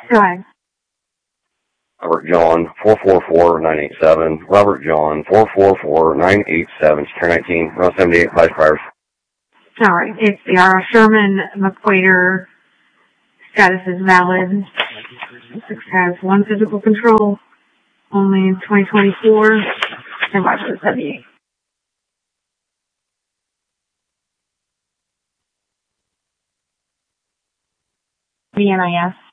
Drive. Robert John 444987. Robert John 444987. Secure 19. Row 78. 5 priors. Alright, it's the R. Sherman McQuater. Status is valid. 6 has 1 physical control. Only 2024. And watch the 78. VNIS.